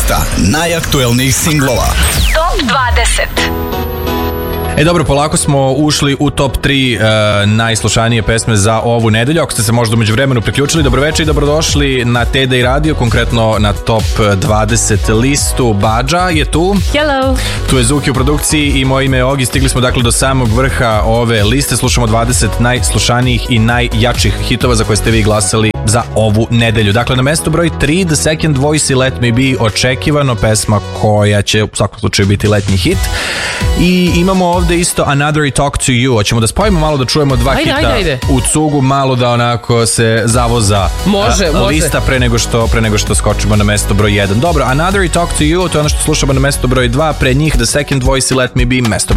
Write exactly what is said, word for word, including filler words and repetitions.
Lista najaktuelnijih singlova. Top dvadeset. E dobro, polako smo ušli u top tri uh, najslušanije pesme za ovu nedelju. Ako ste se možda umeđu vremenu priključili, dobroveče i dobrodošli na T D Radio, konkretno na top dvadeset listu. Badža je tu. Hello. Tu je Zuki u produkciji i moje ime je Ogi. Stigli smo dakle do samog vrha ove liste. Slušamo dvadeset najslušanijih i najjačih hitova za koje ste vi glasali za ovu nedelju. Dakle, na mesto broj tri, The Second Voice i Let Me Be, očekivano, pesma koja će u svakom slučaju biti letnji hit. I imamo ovde isto Another I Talk To You. Hoćemo da spojimo malo, da čujemo dva ajde, hita ajde, ajde. u cugu, malo da onako se zavoza može, a, može. lista pre nego što pre nego što skočimo na mesto broj jedan. Dobro, Another I Talk To You, to je ono što slušamo na mesto broj dva, pre njih The Second Voice i Let Me Be, mesto broj